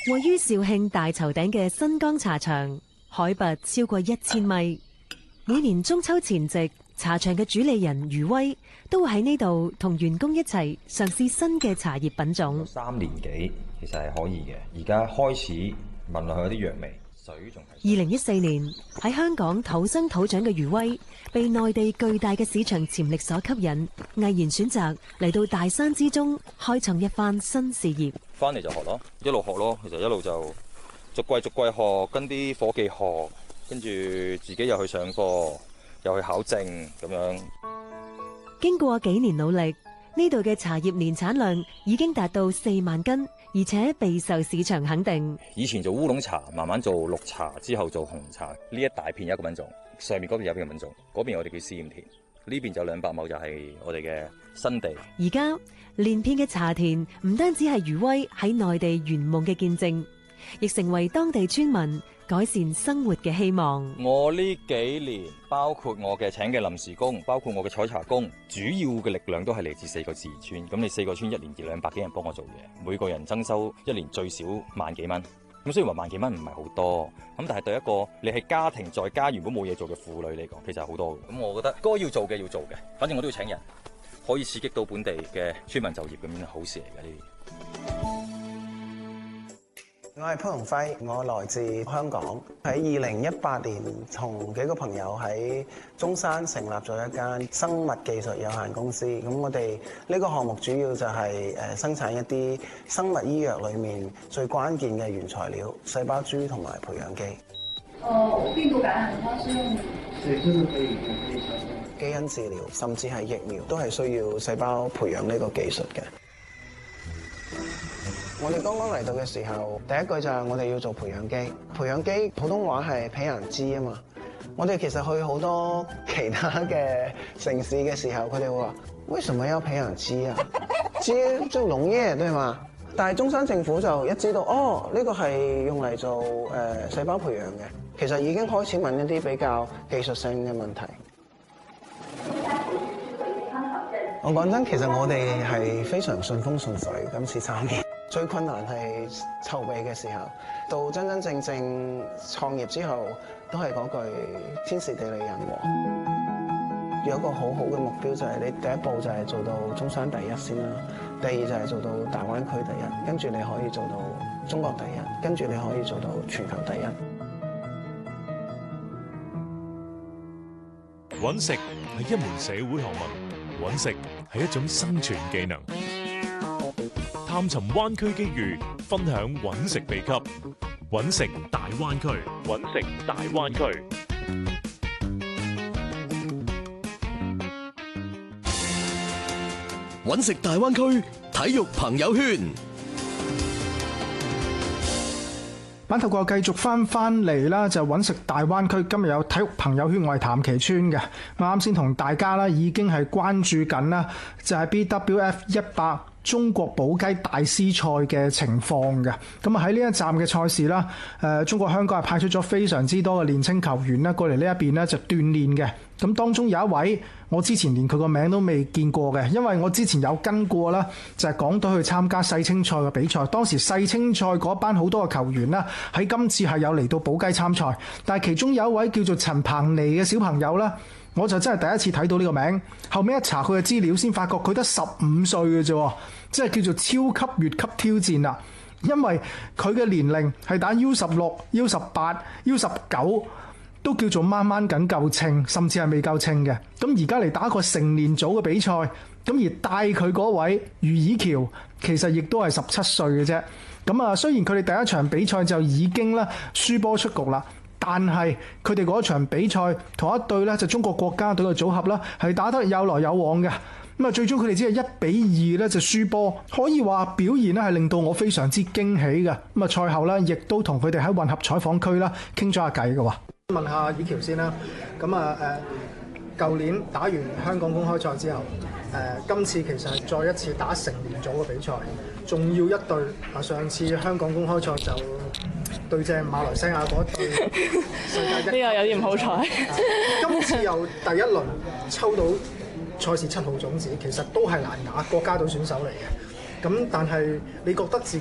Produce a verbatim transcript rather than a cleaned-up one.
位於肇慶大頭頂嘅新江茶場，海拔超過一千米。每年中秋前夕，茶場嘅主理人余威都會喺呢度同員工一齊嘗試新嘅茶葉品種。 三年幾其實係可以嘅，而家開始聞落去有啲藥味。水仲係。 二零一四年喺香港土生土長嘅余威，被內地巨大嘅市場潛力所吸引，毅然選擇嚟到大山之中，開創一番新事業。 翻嚟就學咯，一路學咯，其實一路就逐季逐季學，跟啲夥計學，跟住自己又去上課，又去考證咁樣。 經過幾年努力，呢度嘅茶葉年產量已經達到四萬斤，而且備受市場肯定。 以前做烏龍茶，慢慢做綠茶，之後做紅茶。呢一大片有一個品種，上面嗰邊有一個品種，嗰邊我哋叫試驗田，呢邊就兩百畝就係我哋嘅新地。 而家連片嘅茶田唔單止係余威喺內地圓夢嘅見證，亦成為當地村民改善生活嘅希望。 我呢幾年，包括我嘅請嘅臨時工，包括我嘅採茶工，主要嘅力量都係嚟自四個自然村。咁你四個村一年二兩百幾人幫我做嘢，每個人增收一年最少萬幾蚊。咁雖然話萬幾蚊唔係好多，咁但係對一個你係家庭在家原本冇嘢做嘅婦女嚟講，其實係好多嘅。咁我覺得該要做嘅要做嘅，反正我都要請人，可以刺激到本地嘅村民就業，咁樣係好事嚟嘅呢啲。 我係潘鴻輝，我來自香港。喺二零一八年，同幾個朋友喺中山成立咗一間生物技術有限公司。咁我哋呢個項目主要就係誒生產一啲生物醫藥裏面最關鍵嘅原材料——細胞株同埋培養基。 哦，病毒感染它是用？ 對，就是可以可以基因治療，甚至係疫苗，都係需要細胞培養呢個技術嘅。我哋剛剛嚟到嘅時候，第一句就係我哋要做培養基。培養基普通話係培養基啊嘛。我哋其實去好多其他嘅城市嘅時候，佢哋會話：為什麼要培養基啊？基即係農業對嘛？但係中山政府就一知道，哦，呢個係用嚟做誒細胞培養嘅，其實已經開始問一啲比較技術性嘅問題。我講真，其實我哋係非常順風順水，今次參與。最困難係籌備嘅時候，到真真正正創業之後，都係嗰句天時地利人和。有一個好好嘅目標就係你第一步就係做到中山第一先啦，第二就係做到大灣區第一，跟住你可以做到中國第一，跟住你可以做到全球第一。 搵食係一門社會學問，搵食係一種生存技能。探尋灣區機遇，分享搵食秘笈，搵食大灣區，搵食大灣區。 搵食大灣區體育朋友圈。 版頭過繼續翻翻嚟啦，就搵食大灣區。今日有體育朋友圈，我係譚其川嘅。我啱先同大家啦，已經係關注緊啦，就係 B W F 一百中國寶雞大師賽嘅情況嘅。咁啊喺呢一站嘅賽事啦，誒中國香港係派出咗非常之多嘅年青球員啦，過嚟呢一邊咧就鍛鍊嘅。咁當中有一位我之前連佢個名都未見過嘅，因為我之前有跟過啦，就係港隊去參加世青賽嘅比賽。當時世青賽嗰班好多嘅球員啦，喺今次係有嚟到寶雞參賽，但係其中有一位叫做陳鵬尼嘅小朋友啦，我就真係第一次睇到呢個名，後尾一查佢嘅資料先發覺佢得十五歲嘅啫，即係叫做超級越級挑戰啦。因為佢嘅年齡係打 U 十六、U 十八、U 十九。都叫做掹掹緊夠稱，甚至係未夠稱嘅。咁而家嚟打個成年組嘅比賽，咁而帶佢嗰位余以喬，其實亦都係十七歲嘅啫。咁啊，雖然佢哋第一場比賽就已經咧輸波出局啦，但係佢哋嗰場比賽同一隊咧就中國國家隊嘅組合啦，係打得有來有往嘅。咁啊，最終佢哋只係一比二咧就輸波，可以話表現咧係令到我非常之驚喜嘅。咁啊，賽後咧亦都同佢哋喺混合採訪區啦傾咗下偈嘅喎。問下以喬先啦，咁啊誒，舊年打完香港公開賽之後，誒、呃、今次其實係再一次打成年組嘅比賽，仲要一隊啊！上次香港公開賽就對正馬來西亞嗰隊世界一，呢個有啲唔好彩。今次又第一輪抽到賽事七號種子，其實都係難打國家隊選手嚟嘅。咁但係你覺得自